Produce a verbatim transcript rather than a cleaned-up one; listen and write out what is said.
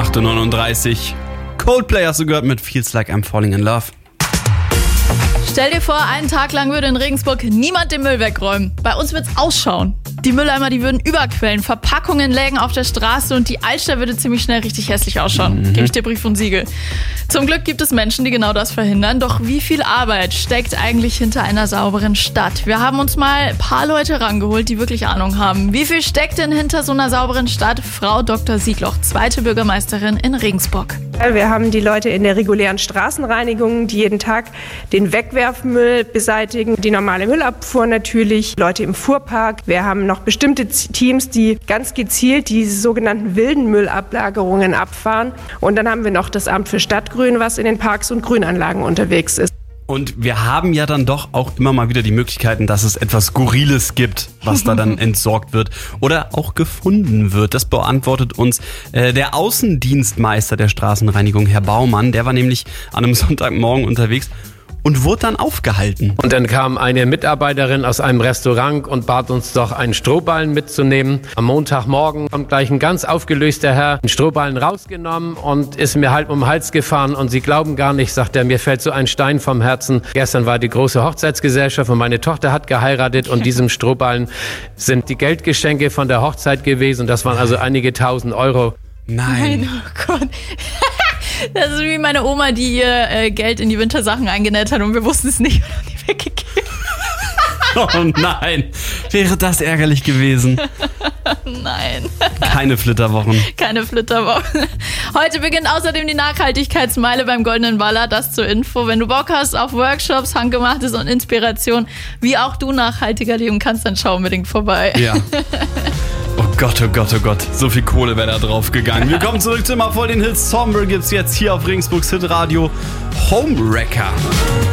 acht Uhr neununddreißig. Coldplay hast du gehört mit Feels Like I'm Falling in Love. Stell dir vor, einen Tag lang würde in Regensburg niemand den Müll wegräumen. Bei uns wird's ausschauen. Die Mülleimer, die würden überquellen, Verpackungen lägen auf der Straße und die Altstadt würde ziemlich schnell richtig hässlich ausschauen. Mhm. Gebe ich dir Brief und Siegel. Zum Glück gibt es Menschen, die genau das verhindern. Doch wie viel Arbeit steckt eigentlich hinter einer sauberen Stadt? Wir haben uns mal ein paar Leute rangeholt, die wirklich Ahnung haben. Wie viel steckt denn hinter so einer sauberen Stadt? Frau Doktor Siegloch, zweite Bürgermeisterin in Regensburg. Wir haben die Leute in der regulären Straßenreinigung, die jeden Tag den Wegwerfmüll beseitigen, die normale Müllabfuhr natürlich, Leute im Fuhrpark. Wir haben noch bestimmte Teams, die ganz gezielt die sogenannten wilden Müllablagerungen abfahren. Und dann haben wir noch das Amt für Stadtgrün, was in den Parks und Grünanlagen unterwegs ist. Und wir haben ja dann doch auch immer mal wieder die Möglichkeiten, dass es etwas Skurriles gibt, was da dann entsorgt wird oder auch gefunden wird. Das beantwortet uns äh, der Außendienstmeister der Straßenreinigung, Herr Baumann. Der war nämlich an einem Sonntagmorgen unterwegs und wurde dann aufgehalten. Und dann kam eine Mitarbeiterin aus einem Restaurant und bat uns doch, einen Strohballen mitzunehmen. Am Montagmorgen kommt gleich ein ganz aufgelöster Herr, einen Strohballen rausgenommen und ist mir halb um den Hals gefahren. Und Sie glauben gar nicht, sagt er, mir fällt so ein Stein vom Herzen. Gestern war die große Hochzeitsgesellschaft und meine Tochter hat geheiratet und diesem Strohballen sind die Geldgeschenke von der Hochzeit gewesen. Das waren also einige tausend Euro. Nein. Nein, oh Gott. Das ist wie meine Oma, die ihr äh, Geld in die Wintersachen eingenäht hat und wir wussten es nicht und haben die weggegeben. Oh nein, wäre das ärgerlich gewesen. Nein. Keine Flitterwochen. Keine Flitterwochen. Heute beginnt außerdem die Nachhaltigkeitsmeile beim Goldenen Waller. Das zur Info. Wenn du Bock hast auf Workshops, Handgemachtes und Inspiration, wie auch du nachhaltiger leben kannst, dann schau unbedingt vorbei. Ja. Oh Gott, oh Gott, oh Gott. So viel Kohle wäre da drauf gegangen. Wir kommen zurück zu immer voll den Hits. Somber gibt's jetzt hier auf Regensburgs Hitradio. Homewrecker.